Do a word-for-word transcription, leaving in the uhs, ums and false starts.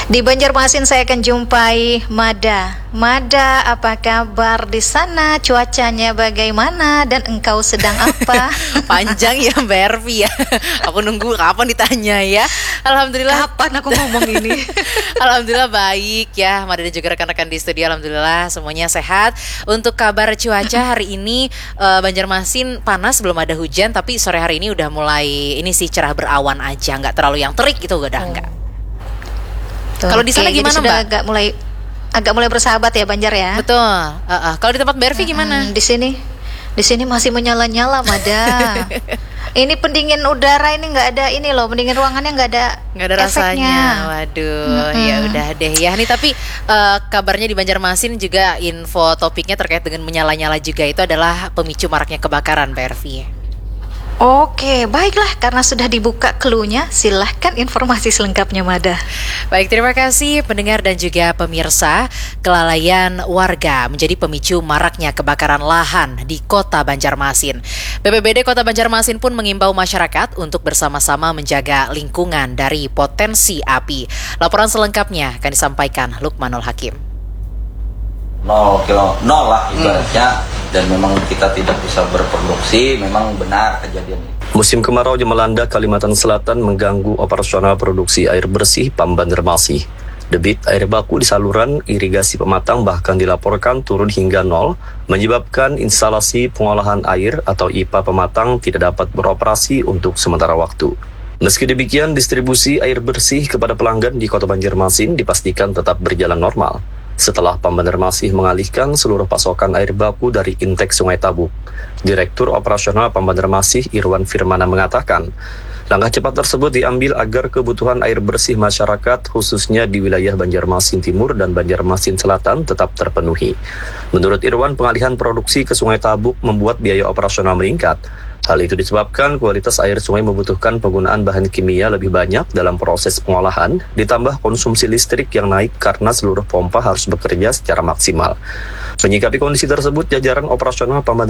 Di Banjarmasin saya akan jumpai Mada. Mada, apa kabar di sana? Cuacanya bagaimana? Dan engkau sedang apa? Panjang ya Mbak Ervi ya. Aku nunggu kapan ditanya ya. Alhamdulillah. Kapan aku ngomong ini? Alhamdulillah baik ya. Mada dan juga rekan-rekan di studio, alhamdulillah semuanya sehat. Untuk kabar cuaca hari ini, uh, Banjarmasin panas, belum ada hujan, tapi sore hari ini udah mulai ini sih cerah berawan aja, nggak terlalu yang terik itu udah oh. enggak. Kalau di sana Oke, gimana sudah Mbak? Agak mulai agak mulai bersahabat ya Banjar ya. Betul. Uh, uh. Kalau di tempat Mbak Ervi gimana? Hmm, di sini, di sini masih menyala-nyala Mada. Ini pendingin udara ini nggak ada ini loh, pendingin ruangannya nggak ada nggak ada efeknya. rasanya. Waduh, hmm. ya udah deh ya. Nih tapi uh, kabarnya di Banjarmasin juga info topiknya terkait dengan menyala-nyala juga itu adalah pemicu maraknya kebakaran Mbak Ervi. Oke, baiklah, karena sudah dibuka clue-nya, silahkan informasi selengkapnya Mada. Baik, terima kasih pendengar dan juga pemirsa. Kelalaian warga menjadi pemicu maraknya kebakaran lahan di Kota Banjarmasin. B P B D Kota Banjarmasin pun mengimbau masyarakat untuk bersama-sama menjaga lingkungan dari potensi api. Laporan selengkapnya akan disampaikan Lukmanul Hakim. nol kilo nol lah ibaratnya, hmm. dan memang kita tidak bisa berproduksi, memang benar kejadian ini. Musim kemarau yang melanda Kalimantan Selatan mengganggu operasional produksi air bersih P A M Banjarmasin. Debit air baku di saluran irigasi pematang bahkan dilaporkan turun hingga nol, menyebabkan instalasi pengolahan air atau I P A pematang tidak dapat beroperasi untuk sementara waktu. Meski demikian, distribusi air bersih kepada pelanggan di Kota Banjarmasin dipastikan tetap berjalan normal setelah P A M Banjarmasin mengalihkan seluruh pasokan air baku dari intake Sungai Tabuk. Direktur Operasional P A M Banjarmasin Irwan Firmana mengatakan, langkah cepat tersebut diambil agar kebutuhan air bersih masyarakat khususnya di wilayah Banjarmasin Timur dan Banjarmasin Selatan tetap terpenuhi. Menurut Irwan, pengalihan produksi ke Sungai Tabuk membuat biaya operasional meningkat. Hal itu disebabkan kualitas air sungai membutuhkan penggunaan bahan kimia lebih banyak dalam proses pengolahan, ditambah konsumsi listrik yang naik karena seluruh pompa harus bekerja secara maksimal. Menyikapi kondisi tersebut, jajaran operasional P A M